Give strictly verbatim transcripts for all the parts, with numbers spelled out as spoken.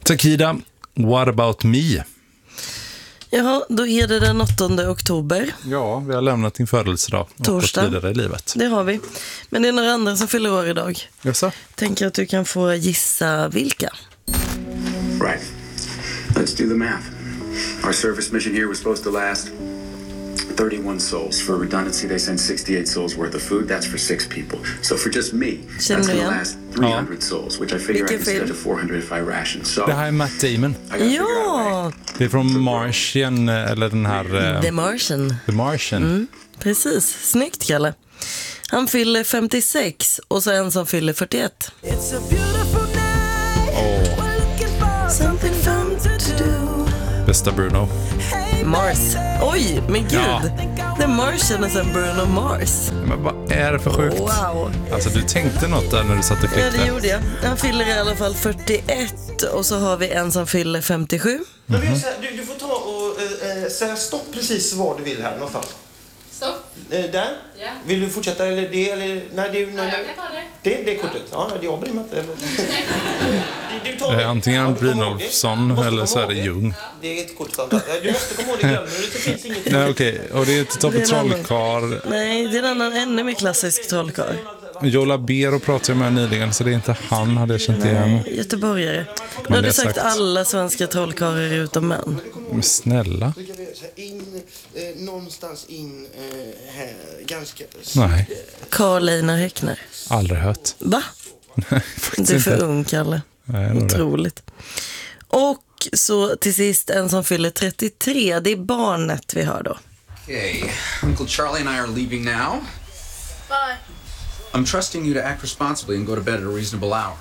Takida, What About Me? Jaha, då är det den åttonde oktober. Ja, vi har lämnat din födelsedag och Torsdag. gått vidare i livet. Det har vi. Men det är några andra som fyller år idag. Jaså? Tänker att du kan få gissa vilka. Right. Let's do the math. Our service mission here was supposed to last thirty-one souls. For redundancy, they send sixty-eight souls worth of food. That's for six people. So for just me, Känner that's du going to igen? last three hundred souls, which I figure I Vilken can film? schedule four hundred if I ration. So Det här är Matt Damon. I gotta figure out a way. Ja, Det är från Martian, eller den här... eh, The Martian. The Martian. Precis, snyggt Kalle. Han fyller femtiosex och så en som fyller fyrtioett. It's a beautiful night. Åh, We're looking for Something fun to do. bästa Bruno. Hey, Mars. Oj, men gud. Ja. The Martian och sen Bruno Mars. Men vad är det för sjukt? Wow. Alltså, du tänkte något där när du satt och Ja, klickade. det gjorde jag. Han fyller i alla fall fyrtioett och så har vi en som fyller femtiosju. Men vi gör så här, du, du får ta och eh, säga stopp precis var du vill här någonstans. Stopp. Eh, där? Ja. Vill du fortsätta eller det eller nej det är nej, Ja, nej. jag kan ta det. Det, det är kortet. Ja, det jag bryr mig inte. Eller- Du, du tar Det är det. antingen Ja, du kommer ihåg det. Brynolfsson Du måste eller komma så är det ihåg Jung. Det är ett kort standard. Du måste komma ihåg det, glömmer du. Det finns inget. Nej, okej. Och det är inte Tobbe Det är en annan. Trollkarl. Nej, det är en annan ännu mer klassisk trollkarl. Joe Labero pratade jag med nyligen, så det är inte han, hade jag känt igen. Göteborgare. Nu det har du är sagt sagt. alla svenska trollkarlar utom män. Men snälla. Du kan vi göra så här, in, eh, någonstans in eh, här, ganska... Nej, Carl Einar Häckner. aldrig hört. Va? Nej, faktiskt Du är för inte. ung, Kalle. Nej, nog det. Otroligt. Och så till sist en som fyller trettiotre. Det är barnet vi har då. Okay, Uncle Charlie and I are leaving now. Bye. I'm trusting you to act responsibly and go to bed at a reasonable hour.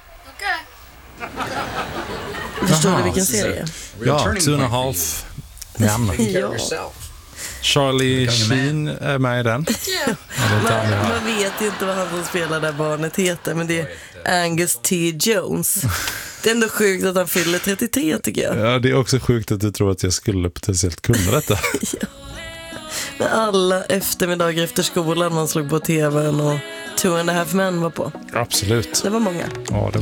Okay. Förstår Jaha, du vilken this is a serie? real Ja, turning two and a point for half. you. Namn. Taking care Ja. of yourself. Charlie Becoming a Sheen är med i den. Yeah. Man, man vet ju inte vad han som spelar där barnet heter, men det är Angus T. Jones. Det är ändå sjukt att han fyller trettiotre, tycker jag. Ja, det är också sjukt att du tror att jag skulle potentiellt kunna detta. Med alla eftermiddagar efter skolan man slog på tvn och Two and a Half Men var på. Absolut. Det var många. Ja, det